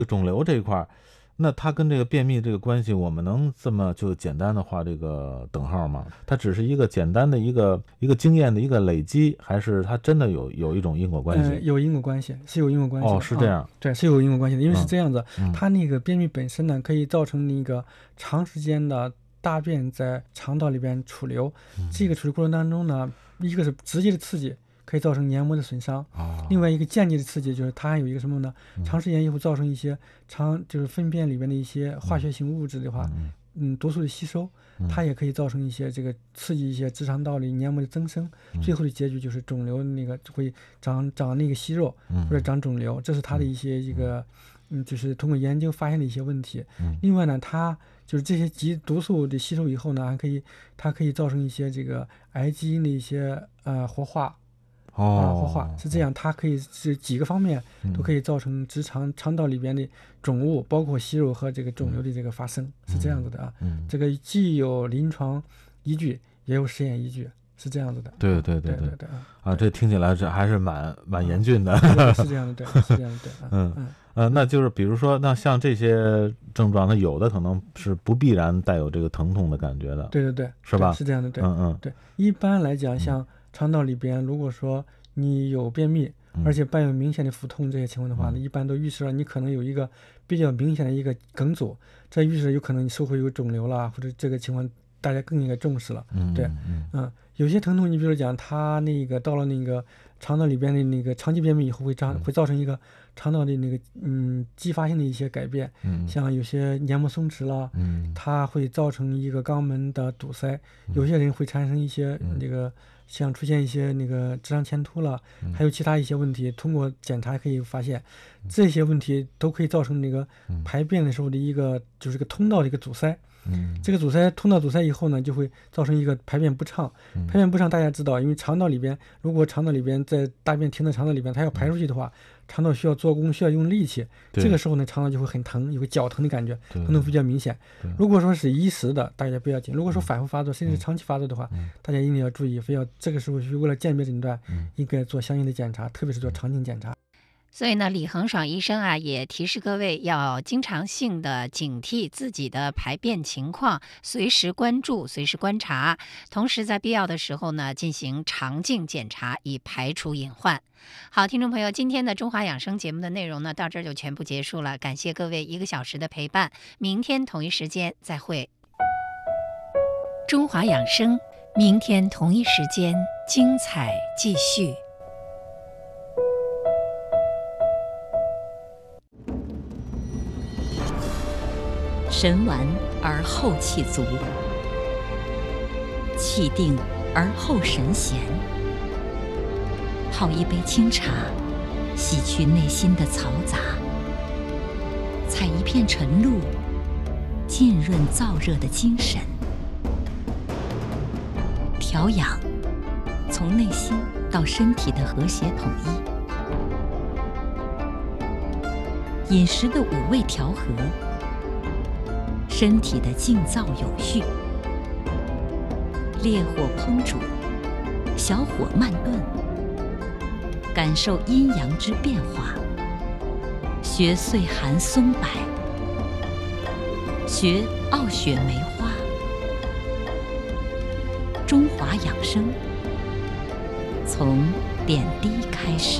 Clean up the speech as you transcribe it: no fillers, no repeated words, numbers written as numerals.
肿瘤这一块，那它跟这个便秘这个关系，我们能这么就简单的画这个等号吗？它只是一个简单的一个经验的一个累积，还是它真的有一种因果关系？ 有因果关系，是有因果关系的。 哦，是这样。 对，是有因果关系的，因为是这样子，它那个便秘本身呢，可以造成那个长时间的大便在肠道里边储留，这个储留过程当中呢，一个是直接的刺激，可以造成黏膜的损伤。另外一个间接的刺激就是它还有一个什么呢？长时间以后造成一些就是粪便里边的一些化学性物质的话，毒素的吸收，它也可以造成一些这个刺激一些直肠道里黏膜的增生，最后的结局就是肿瘤那个会长那个息肉或者长肿瘤，这是它的一些这个就是通过研究发现的一些问题。另外呢，它就是这些毒素的吸收以后呢，它可以造成一些这个癌基因的一些活化。活化是这样，它可以是几个方面都可以造成肠道里边的肿物，包括息肉和这个肿瘤的这个发生，是这样子的啊。这个既有临床依据，也有实验依据，是这样子的。 对啊，这听起来这还是蛮严峻的。 是这样的，对，是这样的，对。 那就是比如说，那像这些症状，它有的可能是不必然带有这个疼痛的感觉的。 对， 是吧？ 是这样的，对，对。一般来讲，像肠道里边，如果说你有便秘，而且伴有明显的腹痛这些情况的话呢，一般都预示了你可能有一个比较明显的一个梗阻，这预示有可能你是会有肿瘤啦，或者这个情况大家更应该重视了。对，有些疼痛，你比如讲它那个到了那个肠道里边的那个长期便秘以后会造成一个肠道的那个继发性的一些改变，像有些黏膜松弛了，它会造成一个肛门的堵塞，有些人会产生一些那个像出现一些那个直肠前凸了，还有其他一些问题，通过检查可以发现，这些问题都可以造成那个排便的时候的一个就是个通道的一个阻塞。这个通道阻塞以后呢，就会造成一个排便不畅。排便不畅，大家知道，因为如果肠道里边在大便停在肠道里边，它要排出去的话，肠道需要做工，需要用力气，这个时候呢，肠道就会很疼，有个绞疼的感觉，疼痛比较明显。如果说是一时的，大家不要紧；如果说反复发作，甚至长期发作的话，大家一定要注意，这个时候为了鉴别诊断，应该做相应的检查，特别是做肠镜检查。 所以呢，李恒爽医生啊，也提示各位要经常性的警惕自己的排便情况，随时关注，随时观察，同时在必要的时候呢，进行肠镜检查，以排除隐患。好，听众朋友，今天的中华养生节目的内容呢，到这儿就全部结束了，感谢各位1个小时的陪伴，明天同一时间再会。中华养生，明天同一时间精彩继续。 神完而后气足，气定而后神闲。泡一杯清茶，洗去内心的嘈杂；采一片晨露，浸润燥热的精神。调养，从内心到身体的和谐统一。饮食的5味调和，身体的静躁有序。烈火烹煮，小火慢炖，感受阴阳之变化。学岁寒松柏，学傲雪梅花。中华养生，从点滴开始。